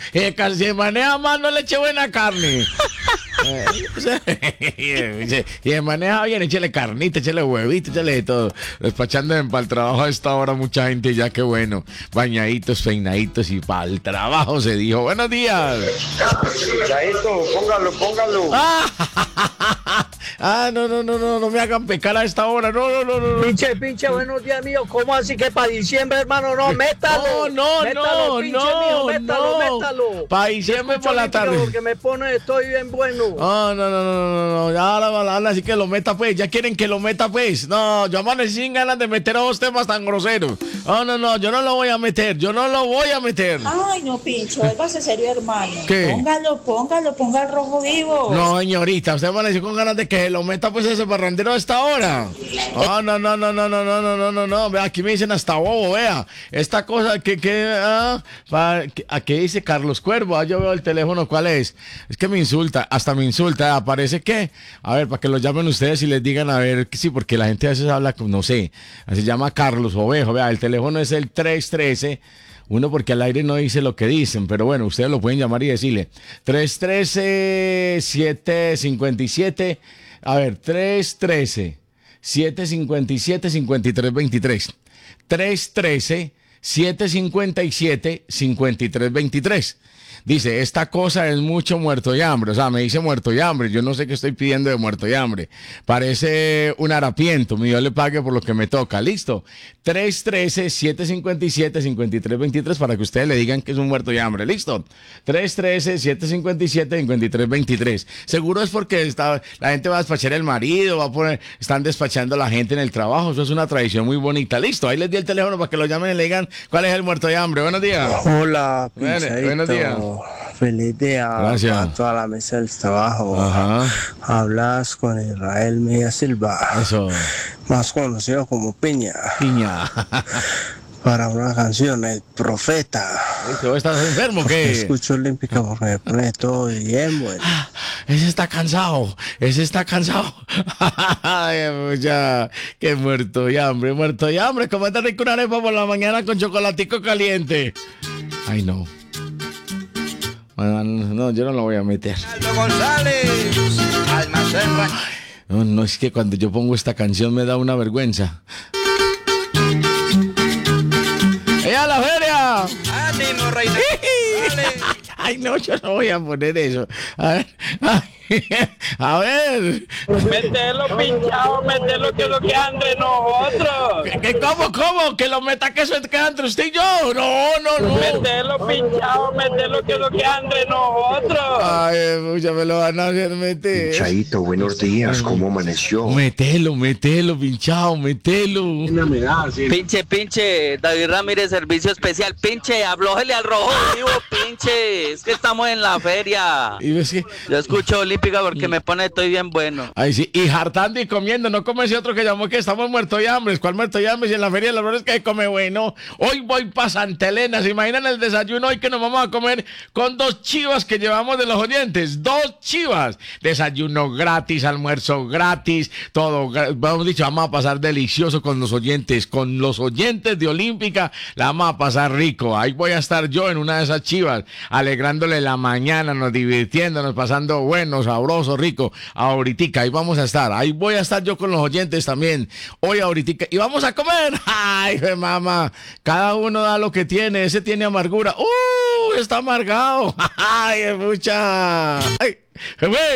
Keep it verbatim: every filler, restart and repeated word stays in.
Eh, ca- si maneja más, no le eche buena carne. Eh, o sea, y se maneja bien, échale carnita, échale huevito, échale de todo. Despachando para el trabajo a esta hora mucha gente ya, que bueno. Bañaditos, peinaditos y para el trabajo se dijo. Buenos días. Chaito, póngalo, póngalo. Ah, ah, no, no, no, no, no me hagan pecar a esta hora. No, no, no, no. Pinche, pinche, buenos días, mío. ¿Cómo así que para diciembre, hermano? No, métalo. No, no, métalo, no, pinche no, mío, métalo, no. métalo. Pa' diciembre Escucho por la música tarde. Porque me pone, estoy bien bueno. No, no, no, no, no, no, ya ahora, ahora sí que lo meta pues, ya quieren que lo meta pues. No, yo amanecí sin ganas de meter a dos temas tan groseros. No, no, no, yo no lo voy a meter, yo no lo voy a meter. Ay, no, Pincho, vuélvase serio, hermano. ¿Qué? Póngalo, póngalo, ponga el rojo vivo. No, señorita, usted amaneció con ganas de que lo meta pues ese parrandero a esta hora. No, no, no, no, no, no, no, no, no, no, no, vea, aquí me dicen hasta bobo, vea. Esta cosa que, que, ah, pa- que- aquí dice Carlos Cuervo, ah, yo veo el teléfono, ¿cuál es? Es que me insulta, hasta me insulta, aparece que, a ver, para que lo llamen ustedes y les digan, a ver, que sí, porque la gente a veces habla, con- no sé, se llama Carlos Ovejo, vea, el teléfono es el tres uno tres, uno porque al aire no dice lo que dicen, pero bueno, ustedes lo pueden llamar y decirle, tres uno tres, siete cinco siete, a ver, tres uno tres, siete cinco siete, cinco tres dos tres, tres uno tres, siete cinco siete, cinco tres dos tres. Dice, esta cosa es mucho muerto y hambre. O sea, me dice muerto y hambre. Yo no sé qué estoy pidiendo de muerto y hambre. Parece un harapiento. Mi Dios le pague por lo que me toca. ¿Listo? tres uno tres, siete cinco siete, cinco tres dos tres para que ustedes le digan que es un muerto y hambre. ¿Listo? tres uno tres, siete cinco siete, cinco tres dos tres. Seguro es porque está, la gente va a despachar el marido, va a poner, están despachando a la gente en el trabajo. Eso es una tradición muy bonita. ¿Listo? Ahí les di el teléfono para que lo llamen y le digan cuál es el muerto y hambre. Buenos días. Hola, Bueno, pinchadito. buenos días. Feliz día Gracias. a toda la mesa del trabajo. Ajá. Hablas con Israel Media Silva, Eso. más conocido como Piña, Piña. para una canción, El Profeta. Eso, ¿estás enfermo o qué? Escucho Olímpica porque me pone todo bien bueno. Ese está cansado, ese está cansado. Ay, ya, qué muerto y hambre, muerto y hambre. Comete rico una arepa por la mañana con chocolatico caliente. Ay, no. Bueno, no, yo no lo voy a meter. No, no, es que cuando yo pongo esta canción me da una vergüenza. ¡Ella a la feria! ¡Ánimo, reina! Ay, no, yo no voy a poner eso. A ver, ay, a ver. Mételo pinchado, mételo que es lo que ande nosotros. ¿Qué, qué, cómo, cómo? Que lo meta que eso queda entre usted y yo. No, no, no. Mételo pinchado, mételo que es lo que ande nosotros. Ay, mucha me lo van a hacer meter. Chaito, buenos días, ¿cómo amaneció? Metelo, metelo, pinchado, metelo. Pinche, pinche, David Ramírez, servicio especial. Pinche, ablójele al rojo vivo, pinche. Es que estamos en la feria. Y ves que. Yo escucho Olímpica porque me pone estoy bien bueno. Ay, sí, y hartando y comiendo, no como ese otro que llamó que estamos muertos y hambre. ¿Cuál muerto y hambre? Si en la feria de las flores que come bueno. Hoy voy para Santa Elena. ¿Se imaginan el desayuno hoy que nos vamos a comer con dos chivas que llevamos de los oyentes? Dos chivas. Desayuno gratis, almuerzo gratis, todo. Vamos dicho, vamos a pasar delicioso con los oyentes. Con los oyentes de Olímpica la vamos a pasar rico. Ahí voy a estar yo en una de esas chivas, alegrándole la mañana, nos divirtiéndonos, pasando bueno, sabroso, rico. Ahoritica, ahí vamos a estar. Ahí voy a estar yo con los oyentes también. Hoy ahoritica. Y vamos a comer. Ay, mamá. Cada uno da lo que tiene. Ese tiene amargura. Uh, está amargado. Ay, mucha. Ay,